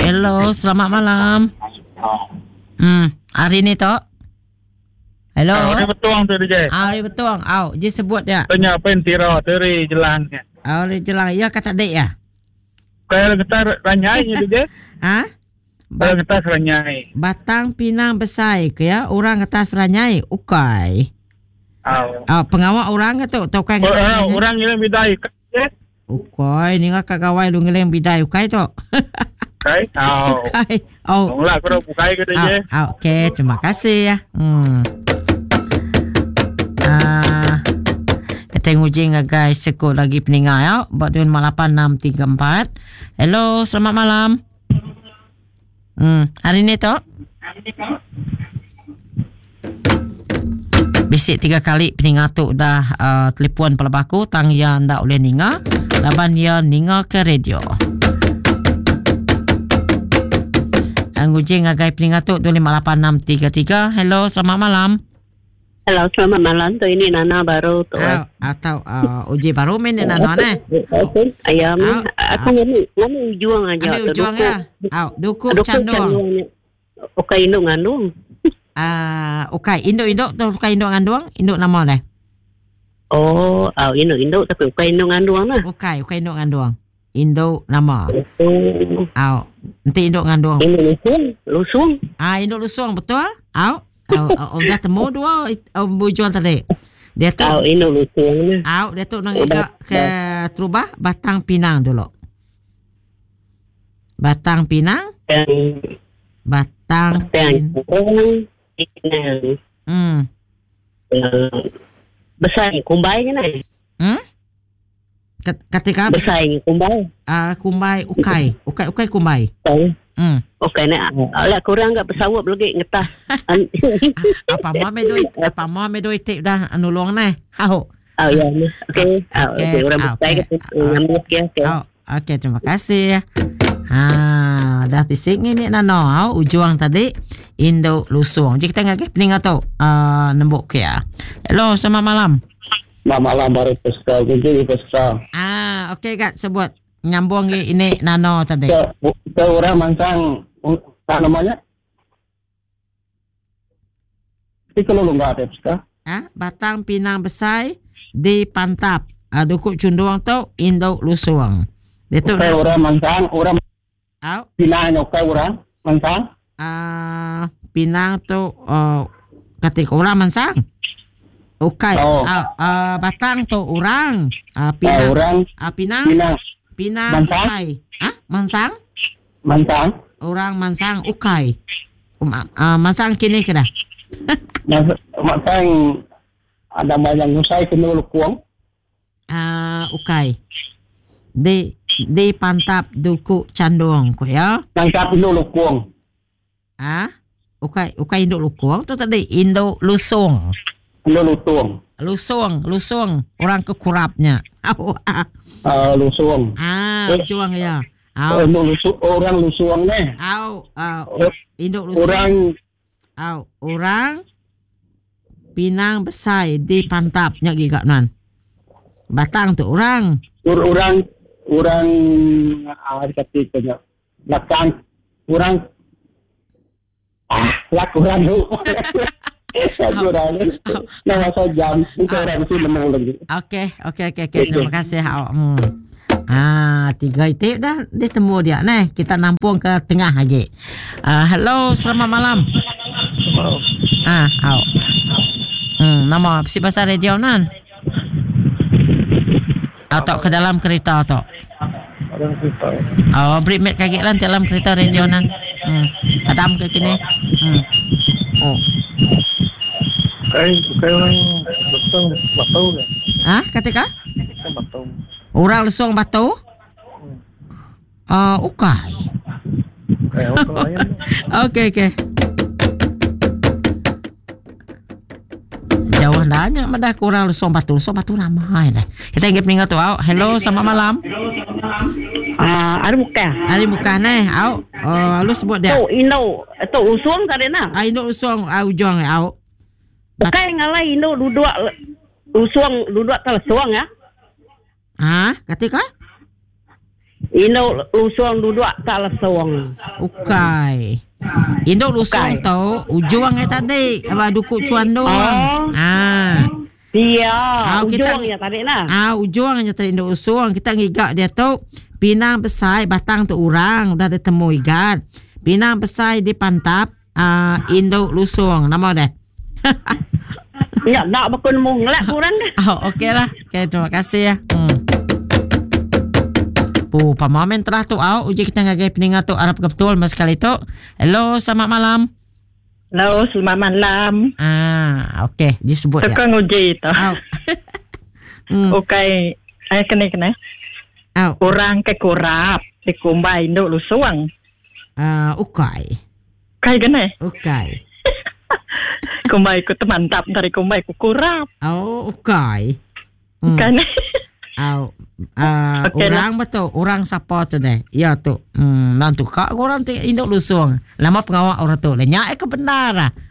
Hello, selamat malam. Hari ni tok. Hello. Hari betuang tu DJ. Hari betuang. Je sebut dia. Tanya pentira teri jelang. Hari jelang ya kata dek ya. Kaya kita ranyai DJ. Kaya kita ranyai. Batang Pinang Besai ke ya, orang kata seranyai ukai. Pengawal orang ke tu kata seranyai. Orang yang bidai. Ukai ni ngak kagawai lu ngeleng bidai ukai tu. Ukai. Ukai. Mula aku ukai ke DJ. Okey, terima kasih ya. Kita ngujing guys, sekut lagi peninggal ya. Buat 8634. Hello, selamat malam. Hari ni tu bisik 3 kali peninggal tu dah telefon pelabaku tang yang ndak boleh ninga. Laban ya ninga ke radio. Ngujing agai peninggal tu 568633. Hello, selamat malam. Hello, selamat malam. Tu ini Nana baru tu. Atau uji baru main ni Nana ne. Ayam. Aku ni ujuang aja. Ambil ujuang ya. Duku Canduang. Ukai induk ngandung. Ukai induk tu ukai induk ngandung. Induk nama le. Induk tapi ukai induk ngandung lah. Ukai induk ngandung. Induk nama. Nanti induk ngandung. Induk lusung. Induk lusung betul? Dah temu dua bujuan tadi. Dia tu induk lusung. Dia tu nak igak ke Trubah Batang Pinang dulu. Batang Pinang. Batang Pinang. Besar kumbai kan ni? Ketika besar kumbai. Kumbai ukai kumbai. Okey nak ala kurang enggak pesawat lagi ngetah. Apa mau me duit tip dah nulung nah. Ya. Okey. Orang besar ngambil okey. Okey, terima kasih. Dah bising ni Nano ujuang tadi Indo Lusung. Jadi kita ngake pening atau nembok ya. Hello, selamat malam. Selamat malam baru peska jadi peska. Okey Kak, sebut nyambung ini Nano tadi. Ke orang mansang namanya? Itu lu enggak ada peska. Batang Pinang Besai di Pantap. Duku Cunduang tu Indo Lusung. Itu orang mansang, orang Pinang okay orang mansang. Pinang tu ketika orang mansang. Okay. Batang tu orang. Pinang. Pinang Besai. Mansang? Mansang. Orang mansang ukai. Mansang kini ke dah? Mansang ada banyak usai kena lukuang. Ukai. Di Pantap Duku Canduang ko ya. Pantap Indo Lukuang. Ukai Indo Lukuang tu tadi Indo Lusung. Indo Lusung. Lusung. Orang kekurapnya. Lusung. Ujung ya. Orang Lusung ni. Indo Lusung. Orang Pinang Besai di Pantapnya gigak nan. Batang tu orang ketikanya belakang orang lakukan tu nama jam orang tu menang lagi. Okey terima kasih. 3 itu dah ditemu dia nih. Kita nampung ke tengah lagi. Hello, selamat malam. Nama si bahasa radio nan? Atau ke dalam kereta atau? Dalam kereta. Beri mat kaget lah dalam kereta radio nan. Padam ke kini? Kayak orang Lusung Batu ke? Ketika? Batu. Orang Lusung Batu? Ukai. Okey. Jauh nanya madah kurang Lusung Batu nama dah. Kita ingat peninggal tu. Hello, selamat malam. Ari buka nih. Lu sebut dia. Tu usung kadena. Indo Lusung ujung Bukan ngalai Indo duduk usung duduk telsuang ya. Ketika? Induk lusung duduk tak lesung. Ukai. Induk lusung tu ujung tadi. Apa dukuk cuan doang. Iya, ujungnya tadi lah. Ujungnya tadi induk lusung. Kita ngigak dia tu. Pinang besar, batang tu urang. Udah ditemu igat. Pinang besar dipantap. Induk lusung. Nama dah. Ya, nak bakun mung lah kurang dah. Okey lah. Okay, terima kasih ya. Pamamen telah tu uji kita ngagai peningat tu Arab betul mas kali tu. Hello, selamat malam. Hello, selamat malam. Okey, disebut ya. Tukang uji tu. Okey, kena. Orang ke kurap, dikumbai induk lusung. Ukai. Kai kena? Ukai. Kumbai ku mantap dari kumbai ku kurap. Ukai. Kena. Orang betul. Orang siapa tu deh? Ya tu. Nanti kak orang tu induk lusung. Lama pengawal orang tu. Lenyak ke benar lah.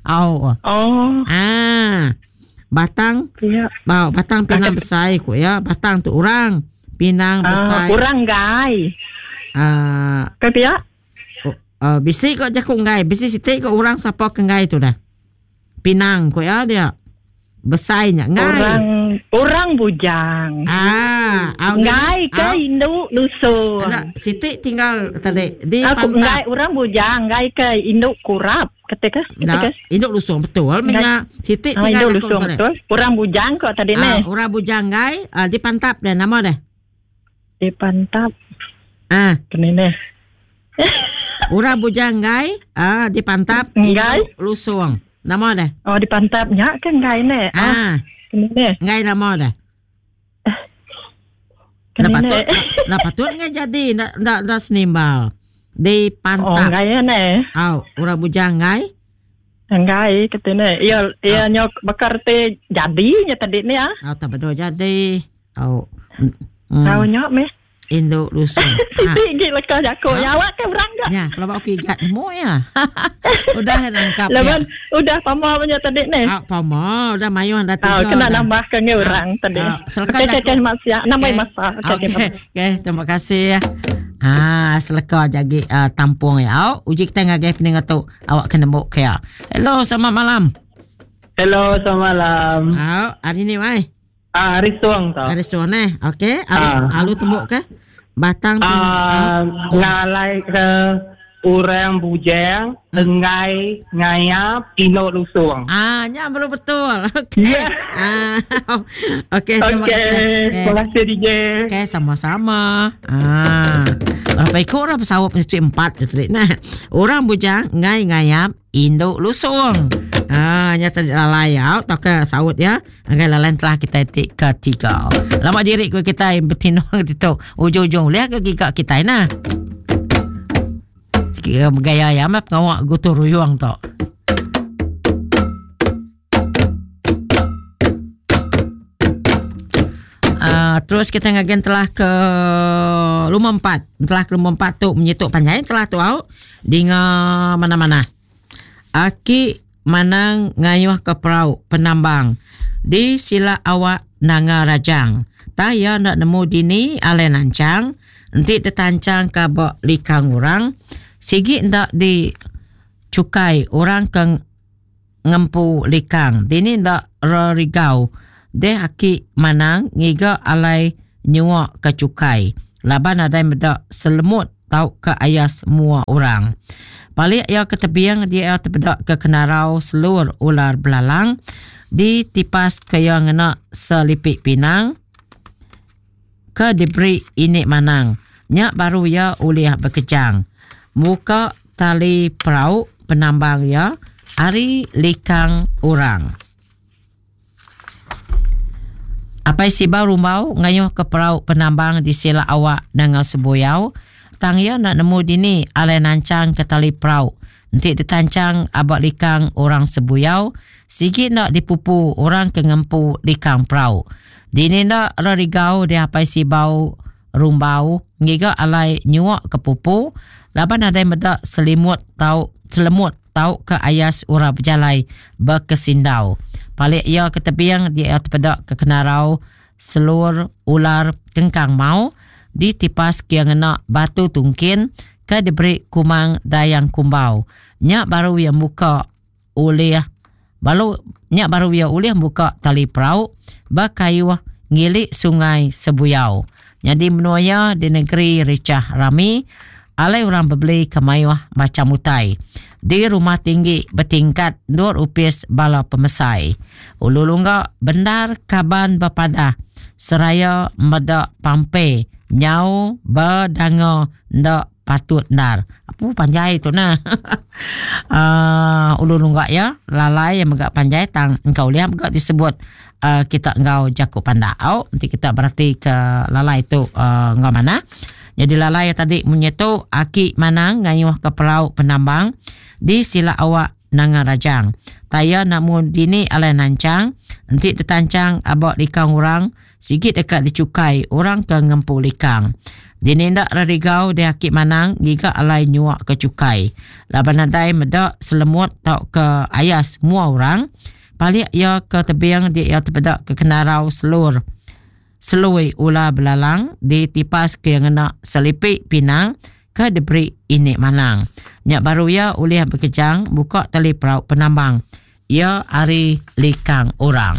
Batang. Ya. Batang pinang besar ku ya. Batang tu orang. Pinang besar. Orang gai. Kaya? Bisi kau jakung gai. Bisi sitik kau orang siapa ke gai tu dah. Pinang ku ya dia. Besarnya ngai. Orang bujang. Ngai ke induk lusung. Siti tinggal tadi di aku pantai. Ngai orang bujang, ngai ke induk kurap. Ketika. Induk lusung betul. Minyak Siti tinggal induk lusung betul. Orang bujang kok tadi ni. Orang bujang ngai dipantap dah nama dah. Dipantap. Kenine. Orang bujang ngai dipantap induk lusung. Nama dah. Dipantapnya kan ngai ni. Ngai nama dah. Dah patut ngai jadi dah senimbal. Dipantap. Ngai ni. Orang bujang ngai. Ngai katanya. Ia nyok bakar te jadinya tadi ni tak betul jadi. Nyok meh. Induk lusung. Tinggi lekah jako. Awak ke berang tak? Ya, kalau aku ikat semua ya. Udah nangkap ya. Udah pama punya tadi ni. Pama, udah mayuan dah tiga. Kena nambah ke orang tadi. Selekah jako. Namai masa. Okey, terima kasih ya. Selekah jagi tampung ya. Uji kita ngagai peningat tu. Awak kena buk ya. Hello, selamat malam. Hello, selamat malam. Hari ni mai. Hari suang tau. Hari suang okey. Alu tembuk ke? Batang ngalai ke orang bujang, ngai ngayap, induk lusung. Nya baru betul. Okey. Okey, terima kasih. Terima kasih DJ. Okey, sama-sama. Berapa ekor orang pesawat macam 4 tadi nah. Orang bujang ngai ngayap, induk lusung. Nyata lalayau tak ke sawut ya. Angkai lalan telah kita etik ketiga. Lama diri kita betinong itu ujung-ujung lihat ke gigak kita nah. Sikit bergaya ya map ngawak gutur ruyuang tu. Terus kita ngagen telah ke rumah 4. Telah ke rumah 4 tu menyetuk panjang telah tu dengan mana-mana. Aki manang ngayuh ke perahu penambang di sila awak nanga rajang. Taya nak nemu dini ale nancang, nanti ditancang ke bak likang orang. Sigi ndak di cukai orang ke ngempu likang. Dini ndak rorigau. De haki manang ngiga alai nyuak ke cukai. Laban ada medak selemut tau ke ayas semua orang. Balik ia ke tebiang dia terbedak ke kenarau selur ular belalang di tipas ke yang ngena selipik pinang ke diberi inik manang nyak baru ia uliah berkejang muka tali perahu penambang ia ari likang orang apa si baru mau ngayuh ke perahu penambang di sila awak dengan sebuyau tang ya nak nemu dini alai nancang ke tali perahu. Nanti ditancang abak likang orang sebuyau. Sikit nak dipupu orang ke ngempu likang perahu. Dini nak rarigau dia apai si bau rumbau. Ngiga alai nyuak ke pupu. Laban ada medak selemut tau ke ayas ura berjalai berkesindau. Balik ia ke tebiang dia terpedak ke kenarau selur ular kengkang mau. ditipas kia ngena batu tungkin ke diberi kumang dayang kumbau. Nyak baru ia buka oleh buka tali perahu bakayu ngilik sungai Sebuyau. Jadi menuaya di negeri Ricah Rami, alai orang berbeli kemayuah macam utai. Di rumah tinggi bertingkat 2 upis bala pemesai. Ulu lungga bendar kaban berpadah. Seraya medak pampe. Nyau berdango ndak patut ndar. Apa panjai tu nah. Ulu lungga ya. Lalai yang megak panjai tang engkau lihat megak disebut kita engkau jaku pandau. Nanti kita berarti ke lalai tu engkau mana. Jadi lalai tadi menyetu aki manang ngayuh ke perahu penambang di sila awak nangan rajang. Taya namun dini alai nancang, nanti ditancang abak likang orang, sikit dekat dicukai orang ke ngempu likang. Dini ndak rarigau di aki manang, giga alai nyuak ke cukai. Laban nadai medak selemut tau ke ayas mua orang, palik ia ke tebing dia ia terpedak ke kenarau selui ular belalang ditipas ke yang nak selipik pinang ke diberi inik manang. Nyak baru ia ulih berkejang buka tali perahu penambang. Ia hari likang orang.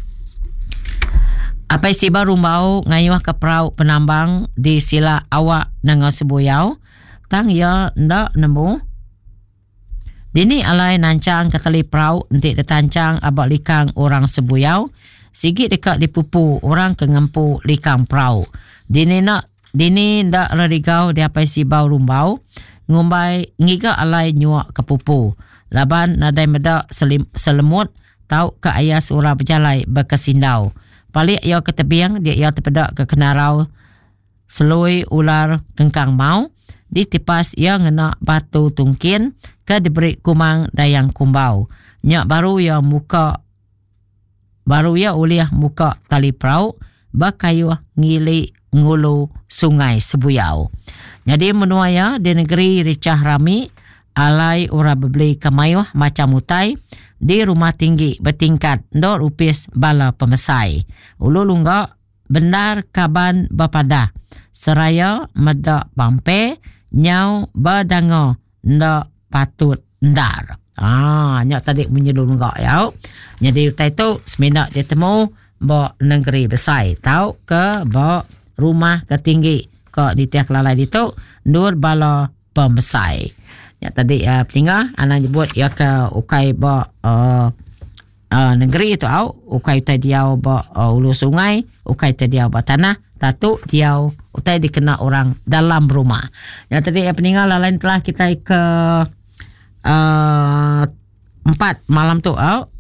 Apa isi baru mau ngayuh ke perahu penambang di sila awak dengan Sebuyau. Tang ia ndak nemu. Dini alai nancang ke tali perahu nanti ditancang abak likang orang Sebuyau. Sigit dekat dipupu orang ke ngempu likang perahu. Dini ndak rarigau dia apa si bau rumbau. Ngumbai ngiga alai nyuak ke pupu. Laban nadai medak selemut tau ke ayas ura berjalai berkesindau. Palik ia ke tebing dia ia terpedak ke kenarau selui ular kengkang mau. Ditipas ia ngena batu tungkin ke diberi kumang dayang kumbau. Nyak baru ia uliah muka tali perahu bakayu ngilik ngulu sungai Sebuyau. Jadi menuaya di negeri Ricah Rami alai ora berbeli kemayuh macam utai di rumah tinggi bertingkat 2 upis bala pemesai. Ulu lungga bendar kaban berpadah. Seraya medak pampe nyau berdango ndak patut ndar. Nyak tadi menyelur enggak ya. Jadi utai tu seminat dia temu bak negeri besar. Tahu ke bak rumah ketinggi ke di tiak lalai itu nur bala pembesai. Nyak tadi peningah anak nyebut ya ke ukai bak negeri itu au ukai utai diau bak ulu sungai, ukai utai diau bak tanah, tatu diau utai dikena orang dalam rumah. Nyak tadi peningah lalai telah kita ke 4 malam tu